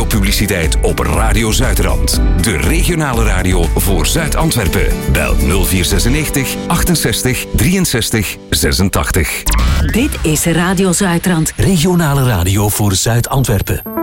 radiopubliciteit op Radio Zuidrand. De regionale radio voor Zuid-Antwerpen. Bel 0496 68 63 86. Dit is Radio Zuidrand. Regionale radio voor Zuid-Antwerpen.